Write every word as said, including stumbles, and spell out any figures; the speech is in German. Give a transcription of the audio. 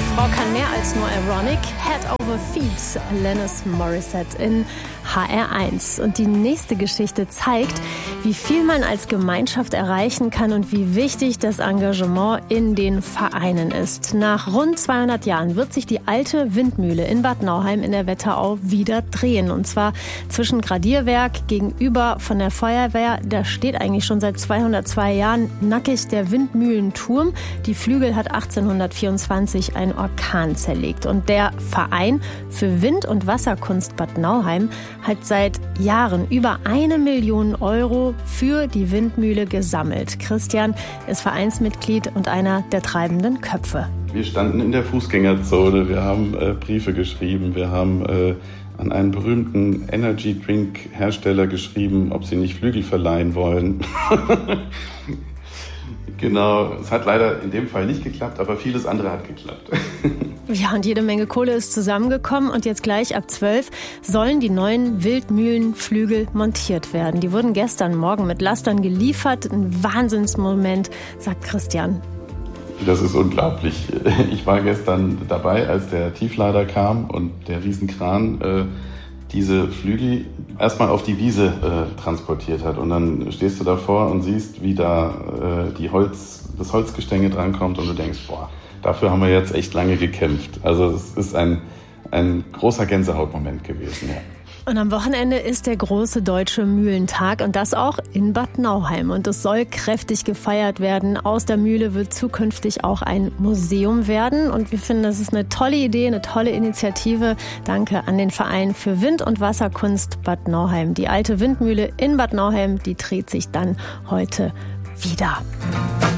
Frau kann mehr als nur Ironic. Head over Feet, Alanis Morissette in H R eins. Und die nächste Geschichte zeigt, wie viel man als Gemeinschaft erreichen kann und wie wichtig das Engagement in den Vereinen ist. Nach rund zweihundert Jahren wird sich die alte Windmühle in Bad Nauheim in der Wetterau wieder drehen. Und zwar zwischen Gradierwerk gegenüber von der Feuerwehr. Da steht eigentlich schon seit zweihundertzwei Jahren nackig der Windmühlenturm. Die Flügel hat achtzehnhundertvierundzwanzig ein Orkan zerlegt. Und der Verein für Wind- und Wasserkunst Bad Nauheim hat seit Jahren über eine Million Euro für die Windmühle gesammelt. Christian ist Vereinsmitglied und einer der treibenden Köpfe. Wir standen in der Fußgängerzone, wir haben äh, Briefe geschrieben, wir haben äh, an einen berühmten Energy-Drink-Hersteller geschrieben, ob sie nicht Flügel verleihen wollen. Genau, es hat leider in dem Fall nicht geklappt, aber vieles andere hat geklappt. Ja, und jede Menge Kohle ist zusammengekommen und jetzt gleich ab zwölf sollen die neuen Windmühlenflügel montiert werden. Die wurden gestern Morgen mit Lastern geliefert. Ein Wahnsinnsmoment, sagt Christian. Das ist unglaublich. Ich war gestern dabei, als der Tieflader kam und der Riesenkran äh, diese Flügel erstmal auf die Wiese äh, transportiert hat. Und dann stehst du davor und siehst, wie da äh, die Holz, das Holzgestänge drankommt und du denkst, boah, dafür haben wir jetzt echt lange gekämpft. Also es ist ein, ein großer Gänsehautmoment gewesen, ja. Und am Wochenende ist der große Deutsche Mühlentag und das auch in Bad Nauheim. Und es soll kräftig gefeiert werden. Aus der Mühle wird zukünftig auch ein Museum werden. Und wir finden, das ist eine tolle Idee, eine tolle Initiative. Danke an den Verein für Wind- und Wasserkunst Bad Nauheim. Die alte Windmühle in Bad Nauheim, die dreht sich dann heute wieder.